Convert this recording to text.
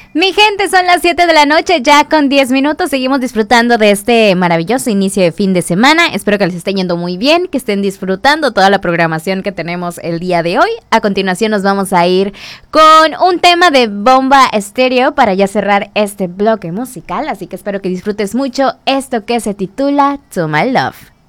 Mi gente, son las 7 de la noche, ya con 10 minutos. Seguimos disfrutando de este maravilloso inicio de fin de semana. Espero que les esté yendo muy bien, que estén disfrutando toda la programación que tenemos el día de hoy. A continuación nos vamos a ir con un tema de Bomba Estéreo para ya cerrar este bloque musical. Así que espero que disfrutes mucho esto que se titula To My Love.